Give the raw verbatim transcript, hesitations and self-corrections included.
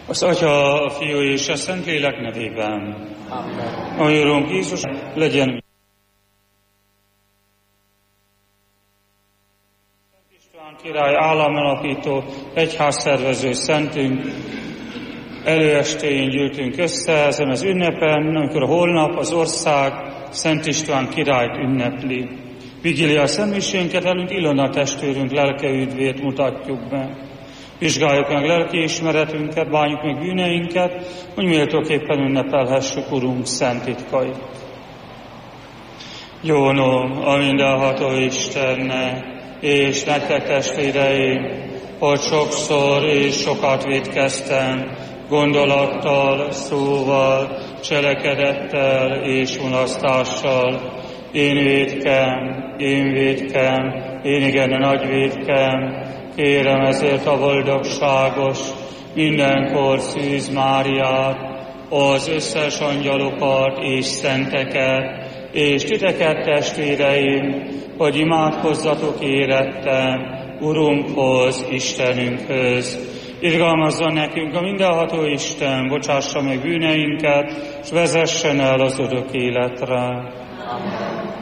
Az Atya, a Fiú és a Szentlélek nevében. Amen. A Urunk Jézus legyen. Szent István király államalapító, egyházszervező szentünk, előestéjén gyűltünk össze ezen az ünnepen, amikor holnap az ország Szent István királyt ünnepli. Vigília szentmisénket előtt Ilona testvérünk lelke üdvét mutatjuk be. Vizsgáljuk meg lelkiismeretünket, bánjuk meg bűneinket, hogy méltóképpen ünnepelhessük Urunk szent titkait. Jónom a mindenható Istennek, és nektek testvéreim, hogy sokszor és sokat vétkeztem, gondolattal, szóval, cselekedettel és mulasztással. Én vétkem, én vétkem, én igen nagy vétkem, kérem ezért a boldogságos, mindenkor Szűz Máriát, az összes angyalokat és szenteket, és titeket testvéreim, hogy imádkozzatok érettem Urunkhoz, Istenünkhöz. Irgalmazzon nekünk a mindenható Isten, bocsássa meg bűneinket, és vezessen el az örök életre. Amen.